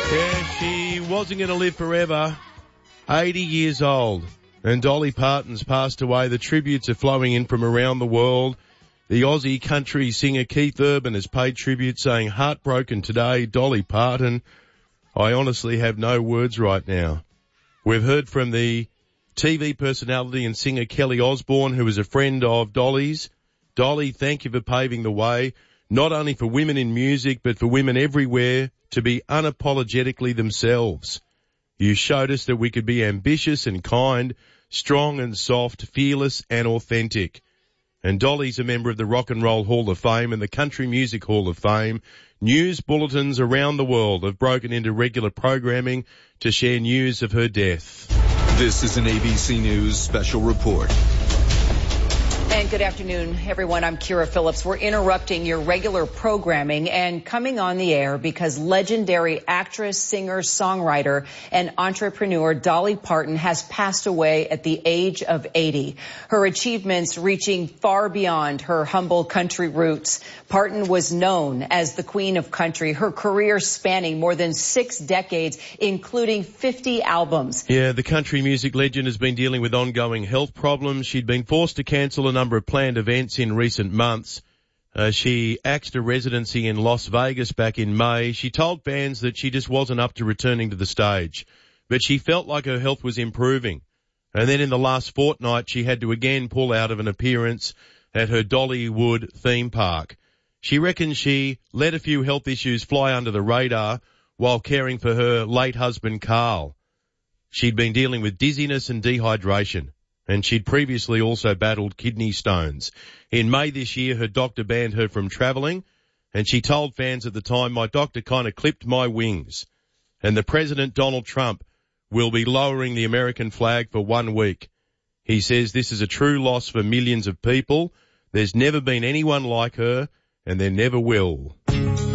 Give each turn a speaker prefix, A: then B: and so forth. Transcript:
A: Yeah, she wasn't going to live forever. 80 years old. And Dolly Parton's passed away. The tributes are flowing in from around the world. The Aussie country singer Keith Urban has paid tribute saying, heartbroken today, Dolly Parton. I honestly have no words right now. We've heard from the TV personality and singer Kelly Osbourne, who is a friend of Dolly's. Dolly, thank you for paving the way, not only for women in music, but for women everywhere to be unapologetically themselves. You showed us that we could be ambitious and kind, strong and soft, fearless and authentic. And Dolly's a member of the Rock and Roll Hall of Fame and the Country Music Hall of Fame. News bulletins around the world have broken into regular programming to share news of her death.
B: This is an ABC News special report.
C: And good afternoon, everyone. I'm Kira Phillips. We're interrupting your regular programming and coming on the air because legendary actress, singer, songwriter, and entrepreneur Dolly Parton has passed away at the age of 80. Her achievements reaching far beyond her humble country roots. Parton was known as the Queen of Country, her career spanning more than 6 decades, including 50 albums.
A: Yeah, the country music legend has been dealing with ongoing health problems. She'd been forced to cancel a number of planned events in recent months. She axed a residency in Las Vegas back in May. She told fans that she just wasn't up to returning to the stage, but she felt like her health was improving. And then in the last fortnight, she had to again pull out of an appearance at her Dollywood theme park. She reckons she let a few health issues fly under the radar while caring for her late husband, Carl. She'd been dealing with dizziness and dehydration, and she'd previously also battled kidney stones. In May this year, her doctor banned her from travelling, and she told fans at the time, my doctor kind of clipped my wings. And the President, Donald Trump, will be lowering the American flag for 1 week. He says this is a true loss for millions of people. There's never been anyone like her, and there never will.